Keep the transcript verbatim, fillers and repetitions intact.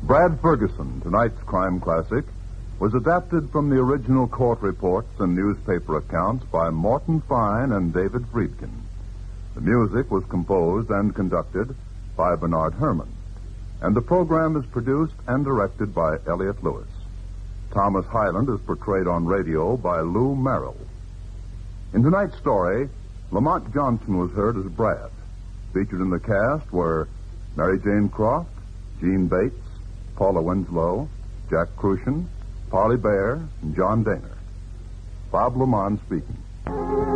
Brad Ferguson, tonight's crime classic, was adapted from the original court reports and newspaper accounts by Morton Fine and David Friedkin. The music was composed and conducted by Bernard Herrmann, and the program is produced and directed by Elliott Lewis. Thomas Hyland is portrayed on radio by Lou Merrill. In tonight's story, Lamont Johnson was heard as Brad. Featured in the cast were Mary Jane Croft, Gene Bates, Paula Winslow, Jack Crucian, Parley Bear, and John Daner. Bob Lamont speaking.